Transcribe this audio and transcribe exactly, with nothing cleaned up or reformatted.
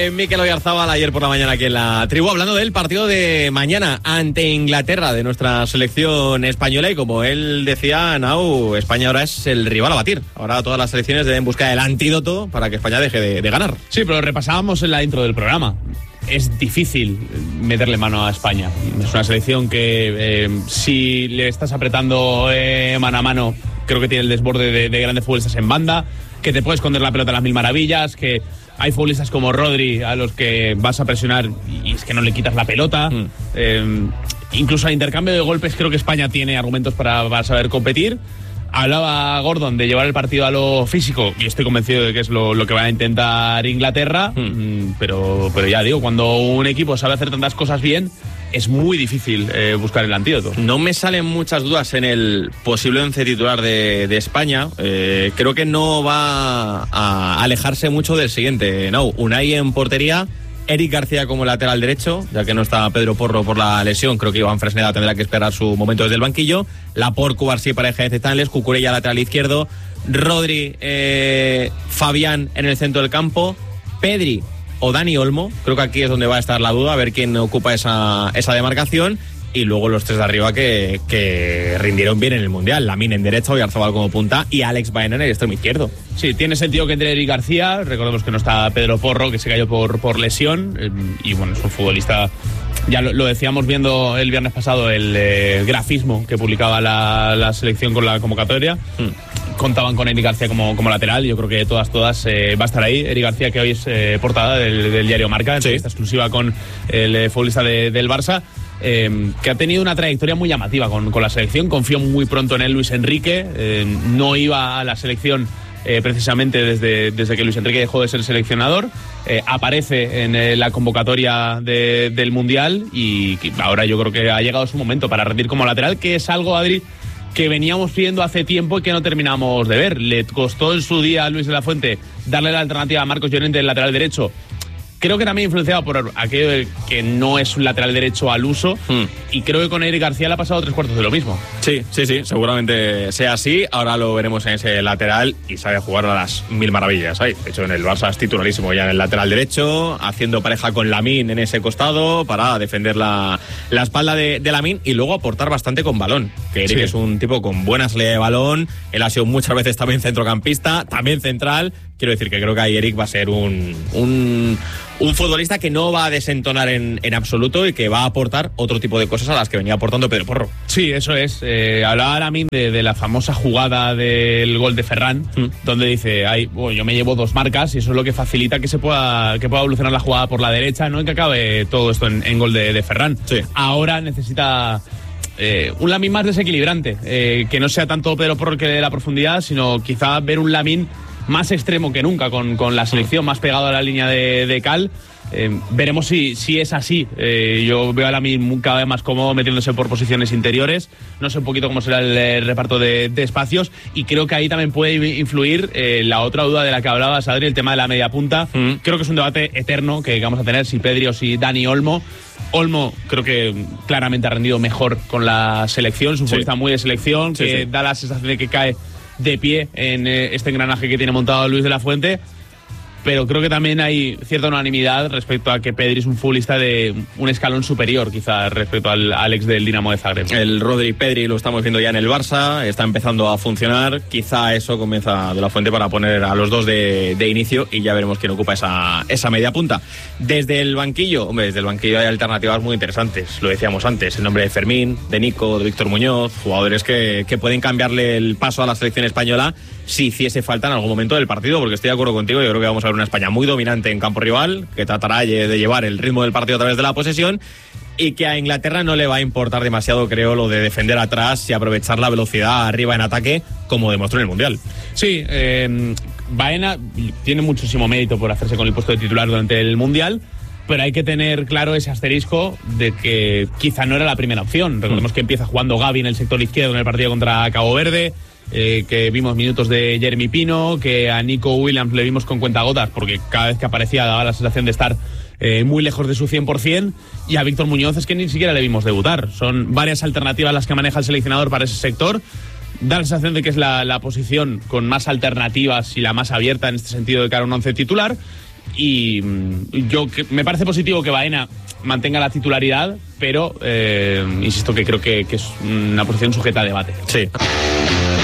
Mikel Oyarzabal ayer por la mañana aquí en la tribu, hablando del partido de mañana ante Inglaterra de nuestra selección española, y como él decía, Nau, España ahora es el rival a batir. Ahora todas las selecciones deben buscar el antídoto para que España deje de, de ganar. Sí, pero repasábamos en la intro del programa. Es difícil meterle mano a España. Es una selección que eh, si le estás apretando eh, mano a mano, creo que tiene el desborde de, de grandes futbolistas en banda, que te puede esconder la pelota a las mil maravillas, que hay futbolistas como Rodri a los que vas a presionar y es que no le quitas la pelota. Mm. Eh, incluso al intercambio de golpes creo que España tiene argumentos para, para saber competir. Hablaba Gordon de llevar el partido a lo físico y estoy convencido de que es lo, lo que va a intentar Inglaterra, mm. pero, pero ya digo, cuando un equipo sabe hacer tantas cosas bien, es muy difícil eh, buscar el antídoto. No me salen muchas dudas en el posible once titular de, de España. Eh, creo que no va a alejarse mucho del siguiente. No, Unai en portería, Eric García como lateral derecho, ya que no está Pedro Porro por la lesión. Creo que Iván Fresneda tendrá que esperar su momento desde el banquillo. Laporte, Cubarsí, pareja de Cetánles, Cucurella lateral izquierdo, Rodri, eh, Fabián en el centro del campo, Pedri o Dani Olmo. Creo que aquí es donde va a estar la duda, a ver quién ocupa esa, esa demarcación. Y luego los tres de arriba que, que rindieron bien en el Mundial. Lamine en derecha, Oyarzabal como punta y Alex Baena en el extremo izquierdo. Sí, tiene sentido que entre Eric García. Recordemos que no está Pedro Porro, que se cayó por, por lesión. Eh, y bueno, es un futbolista... Ya lo, lo decíamos viendo el viernes pasado, el eh, grafismo que publicaba la, la selección con la convocatoria. Hmm. Contaban con Eric García como, como lateral. Yo creo que todas, todas eh, va a estar ahí. Eric García, que hoy es eh, portada del, del diario Marca, sí. Esta exclusiva con el eh, futbolista de, del Barça. Eh, que ha tenido una trayectoria muy llamativa con, con la selección. Confió muy pronto en él Luis Enrique. Eh, no iba a la selección eh, precisamente desde, desde que Luis Enrique dejó de ser seleccionador. Eh, aparece en eh, la convocatoria de, del Mundial y ahora yo creo que ha llegado su momento para rendir como lateral, que es algo, Adri, que veníamos pidiendo hace tiempo y que no terminamos de ver. Le costó en su día a Luis de la Fuente darle la alternativa a Marcos Llorente del lateral derecho. Creo que también influenciado por aquello de que no es un lateral derecho al uso. Hmm. Y creo que con Eric García le ha pasado tres cuartos de lo mismo. Sí, sí, sí, seguramente sea así. Ahora lo veremos en ese lateral y sabe jugar a las mil maravillas. Ahí. De hecho, en el Barça es titularísimo ya en el lateral derecho, haciendo pareja con Lamine en ese costado para defender la, la espalda de, de Lamine y luego aportar bastante con balón. Que Eric sí. es un tipo con buena salida de balón. Él ha sido muchas veces también centrocampista, también central. Quiero decir que creo que ahí Eric va a ser un... un Un futbolista que no va a desentonar en, en absoluto y que va a aportar otro tipo de cosas a las que venía aportando Pedro Porro. Sí, eso es. Eh, hablaba Lamine de, de la famosa jugada del gol de Ferran, mm. donde dice, ay, bueno, yo me llevo dos marcas y eso es lo que facilita que se pueda que pueda evolucionar la jugada por la derecha, no en que acabe todo esto en, en gol de, de Ferran. Sí. Ahora necesita... Eh, un Lamine más desequilibrante, eh, que no sea tanto Pedro Porro que de la profundidad, sino quizá ver un Lamine más extremo que nunca, con, con la selección más pegado a la línea de, de cal. Eh, veremos si, si es así. Eh, yo veo a Lamine cada vez más cómodo metiéndose por posiciones interiores. No sé un poquito cómo será el, el reparto de, de espacios. Y creo que ahí también puede influir eh, la otra duda de la que hablabas, Adri, el tema de la media punta. Mm. Creo que es un debate eterno que vamos a tener, si Pedri o si Dani Olmo. Olmo creo que claramente ha rendido mejor con la selección. Es un futbolista sí. muy de selección, sí, que sí. da la sensación de que cae de pie en este engranaje que tiene montado Luis de la Fuente, pero creo que también hay cierta unanimidad respecto a que Pedri es un futbolista de un escalón superior quizá respecto al Alex del Dinamo de Zagreb. El Rodri Pedri lo estamos viendo ya en el Barça, está empezando a funcionar, quizá eso comienza de la Fuente para poner a los dos de, de inicio y ya veremos quién ocupa esa, esa media punta. Desde el banquillo, hombre, desde el banquillo hay alternativas muy interesantes, lo decíamos antes, el nombre de Fermín, de Nico, de Víctor Muñoz, jugadores que, que pueden cambiarle el paso a la selección española si hiciese falta en algún momento del partido, porque estoy de acuerdo contigo, yo creo que vamos a ver una España muy dominante en campo rival, que tratará de llevar el ritmo del partido a través de la posesión y que a Inglaterra no le va a importar demasiado, creo, lo de defender atrás y aprovechar la velocidad arriba en ataque, como demostró en el Mundial. Sí, eh, Baena tiene muchísimo mérito por hacerse con el puesto de titular durante el Mundial, pero hay que tener claro ese asterisco de que quizá no era la primera opción. Recordemos mm. que empieza jugando Gavi en el sector izquierdo en el partido contra Cabo Verde, Eh, que vimos minutos de Jeremy Pino, que a Nico Williams le vimos con cuentagotas porque cada vez que aparecía daba la sensación de estar eh, muy lejos de su cien por ciento, y a Víctor Muñoz es que ni siquiera le vimos debutar. Son varias alternativas las que maneja el seleccionador para ese sector. Da la sensación de que es la, la posición con más alternativas y la más abierta en este sentido de cara a un once titular. y yo que, me parece positivo que Baena mantenga la titularidad, pero eh, insisto que creo que, que es una posición sujeta a debate. Sí.